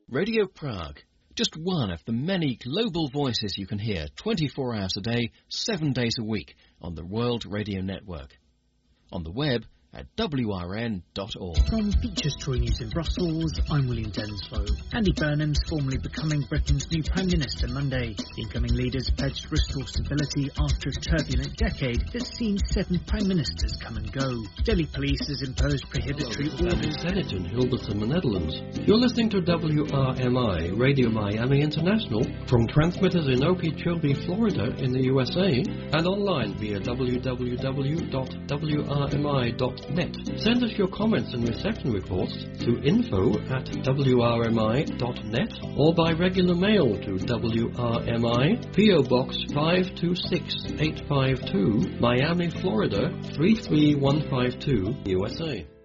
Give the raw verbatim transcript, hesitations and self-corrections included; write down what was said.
Radio Prague, just one of the many global voices you can hear twenty-four hours a day, seven days a week on the World Radio Network. On the web at w r n dot org. From Features Troy News in Brussels, I'm William Denslow. Andy Burnham's formally becoming Britain's new Prime Minister Monday. Incoming leaders pledged to restore stability after a turbulent decade that's seen seven Prime Ministers come and go. Delhi police has imposed prohibitory Hello, orders. Senate in Hilversum, the Netherlands. You're listening to W R M I, Radio Miami International, from transmitters in Okeechobee, Florida in the U S A, and online via w w w dot w r m i dot net. Send us your comments and reception reports to info at w r m i dot net or by regular mail to W R M I, P O Box five two six eight five two, Miami, Florida three three one five two, U S A.